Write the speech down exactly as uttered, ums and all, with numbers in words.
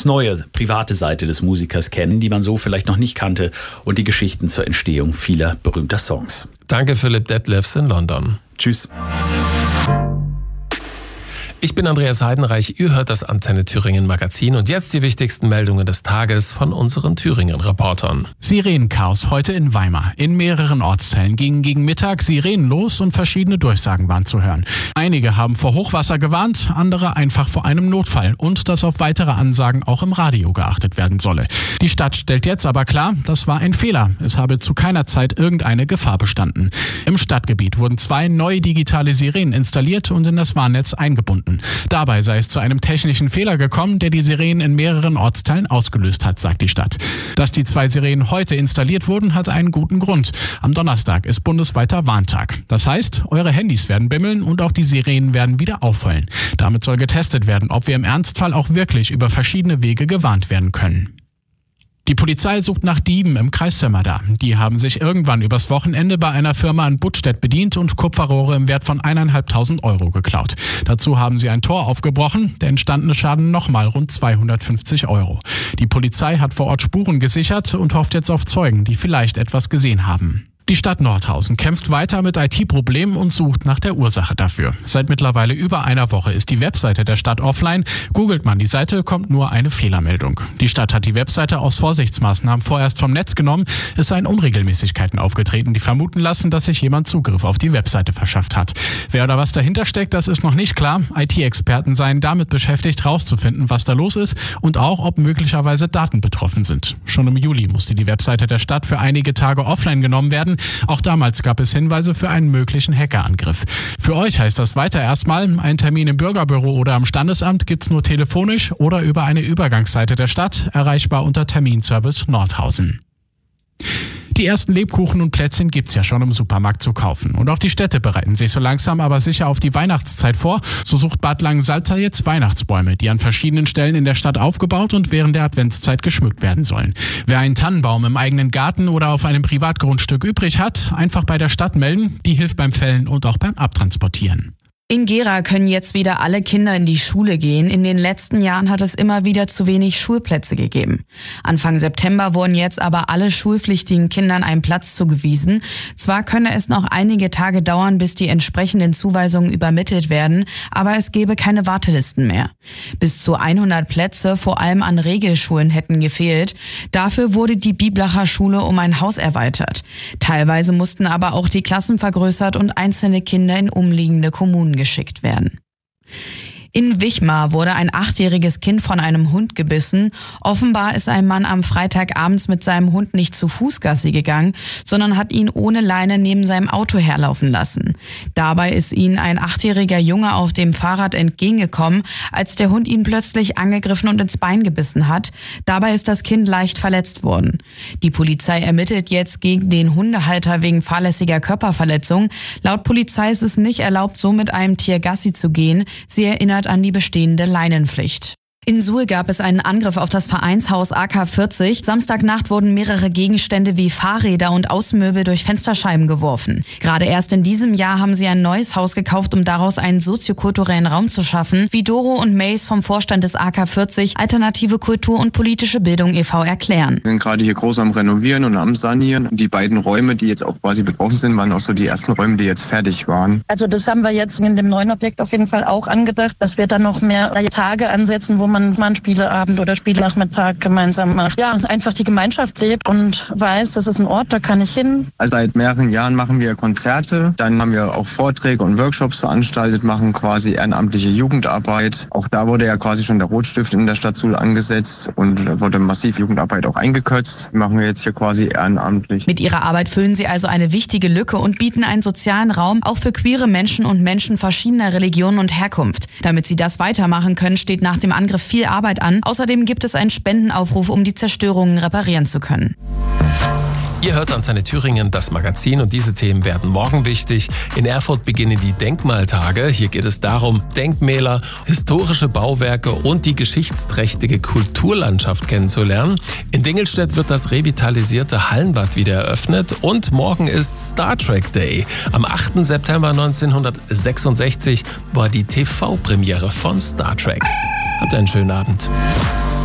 ganz neue, private Seite des Musikers kennen, die man so vielleicht noch nicht kannte und die Geschichten zur Entstehung vieler berühmter Songs. Danke Philipp Detlefs in London. Tschüss. Ich bin Andreas Heidenreich, ihr hört das Antenne Thüringen Magazin und jetzt die wichtigsten Meldungen des Tages von unseren Thüringen-Reportern. Sirenenchaos heute in Weimar. In mehreren Ortsteilen gingen gegen Mittag Sirenen los und verschiedene Durchsagen waren zu hören. Einige haben vor Hochwasser gewarnt, andere einfach vor einem Notfall und dass auf weitere Ansagen auch im Radio geachtet werden solle. Die Stadt stellt jetzt aber klar, das war ein Fehler. Es habe zu keiner Zeit irgendeine Gefahr bestanden. Im Stadtgebiet wurden zwei neue digitale Sirenen installiert und in das Warnnetz eingebunden. Dabei sei es zu einem technischen Fehler gekommen, der die Sirenen in mehreren Ortsteilen ausgelöst hat, sagt die Stadt. Dass die zwei Sirenen heute installiert wurden, hat einen guten Grund. Am Donnerstag ist bundesweiter Warntag. Das heißt, eure Handys werden bimmeln und auch die Sirenen werden wieder aufheulen. Damit soll getestet werden, ob wir im Ernstfall auch wirklich über verschiedene Wege gewarnt werden können. Die Polizei sucht nach Dieben im Kreis Sömmerda. Die haben sich irgendwann übers Wochenende bei einer Firma in Buttstedt bedient und Kupferrohre im Wert von eineinhalbtausend Euro geklaut. Dazu haben sie ein Tor aufgebrochen, der entstandene Schaden nochmal rund zweihundertfünfzig Euro. Die Polizei hat vor Ort Spuren gesichert und hofft jetzt auf Zeugen, die vielleicht etwas gesehen haben. Die Stadt Nordhausen kämpft weiter mit I T-Problemen und sucht nach der Ursache dafür. Seit mittlerweile über einer Woche ist die Webseite der Stadt offline. Googelt man die Seite, kommt nur eine Fehlermeldung. Die Stadt hat die Webseite aus Vorsichtsmaßnahmen vorerst vom Netz genommen. Es seien Unregelmäßigkeiten aufgetreten, die vermuten lassen, dass sich jemand Zugriff auf die Webseite verschafft hat. Wer oder was dahinter steckt, das ist noch nicht klar. I T-Experten seien damit beschäftigt, herauszufinden, was da los ist und auch, ob möglicherweise Daten betroffen sind. Schon im Juli musste die Webseite der Stadt für einige Tage offline genommen werden. Auch damals gab es Hinweise für einen möglichen Hackerangriff. Für euch heißt das weiter erstmal, ein Termin im Bürgerbüro oder am Standesamt gibt's nur telefonisch oder über eine Übergangsseite der Stadt, erreichbar unter Terminservice Nordhausen. Die ersten Lebkuchen und Plätzchen gibt's ja schon im Supermarkt zu kaufen. Und auch die Städte bereiten sich so langsam aber sicher auf die Weihnachtszeit vor. So sucht Bad Langensalza jetzt Weihnachtsbäume, die an verschiedenen Stellen in der Stadt aufgebaut und während der Adventszeit geschmückt werden sollen. Wer einen Tannenbaum im eigenen Garten oder auf einem Privatgrundstück übrig hat, einfach bei der Stadt melden. Die hilft beim Fällen und auch beim Abtransportieren. In Gera können jetzt wieder alle Kinder in die Schule gehen. In den letzten Jahren hat es immer wieder zu wenig Schulplätze gegeben. Anfang September wurden jetzt aber alle schulpflichtigen Kindern ein Platz zugewiesen. Zwar könne es noch einige Tage dauern, bis die entsprechenden Zuweisungen übermittelt werden, aber es gäbe keine Wartelisten mehr. Bis zu hundert Plätze, vor allem an Regelschulen, hätten gefehlt. Dafür wurde die Biblacher Schule um ein Haus erweitert. Teilweise mussten aber auch die Klassen vergrößert und einzelne Kinder in umliegende Kommunen geschickt werden. In Wichmar wurde ein achtjähriges Kind von einem Hund gebissen. Offenbar ist ein Mann am Freitagabends mit seinem Hund nicht zu Fuß Gassi gegangen, sondern hat ihn ohne Leine neben seinem Auto herlaufen lassen. Dabei ist ihnen ein achtjähriger Junge auf dem Fahrrad entgegengekommen, als der Hund ihn plötzlich angegriffen und ins Bein gebissen hat. Dabei ist das Kind leicht verletzt worden. Die Polizei ermittelt jetzt gegen den Hundehalter wegen fahrlässiger Körperverletzung. Laut Polizei ist es nicht erlaubt, so mit einem Tier Gassi zu gehen. Sie erinnert an die bestehende Leinenpflicht. In Suhl gab es einen Angriff auf das Vereinshaus A K vierzig. Samstagnacht wurden mehrere Gegenstände wie Fahrräder und Außenmöbel durch Fensterscheiben geworfen. Gerade erst in diesem Jahr haben sie ein neues Haus gekauft, um daraus einen soziokulturellen Raum zu schaffen, wie Doro und Mace vom Vorstand des A K vierzig Alternative Kultur und politische Bildung e V erklären. Wir sind gerade hier groß am Renovieren und am Sanieren. Die beiden Räume, die jetzt auch quasi betroffen sind, waren auch so die ersten Räume, die jetzt fertig waren. Also das haben wir jetzt in dem neuen Objekt auf jeden Fall auch angedacht, dass wir dann noch mehr Tage ansetzen, wo man mal einen Spieleabend oder Spielnachmittag gemeinsam macht. Ja, einfach die Gemeinschaft lebt und weiß, das ist ein Ort, da kann ich hin. Also seit mehreren Jahren machen wir Konzerte, dann haben wir auch Vorträge und Workshops veranstaltet, machen quasi ehrenamtliche Jugendarbeit. Auch da wurde ja quasi schon der Rotstift in der Stadt Suhl angesetzt und wurde massiv Jugendarbeit auch eingekürzt. Machen wir jetzt hier quasi ehrenamtlich. Mit ihrer Arbeit füllen sie also eine wichtige Lücke und bieten einen sozialen Raum auch für queere Menschen und Menschen verschiedener Religionen und Herkunft. Damit sie das weitermachen können, steht nach dem Angriff viel Arbeit an. Außerdem gibt es einen Spendenaufruf, um die Zerstörungen reparieren zu können. Ihr hört Antenne Thüringen, das Magazin, und diese Themen werden morgen wichtig. In Erfurt beginnen die Denkmaltage. Hier geht es darum, Denkmäler, historische Bauwerke und die geschichtsträchtige Kulturlandschaft kennenzulernen. In Dingelstedt wird das revitalisierte Hallenbad wieder eröffnet und morgen ist Star Trek Day. Am achten September neunzehnhundertsechsundsechzig war die T V-Premiere von Star Trek. Habt einen schönen Abend.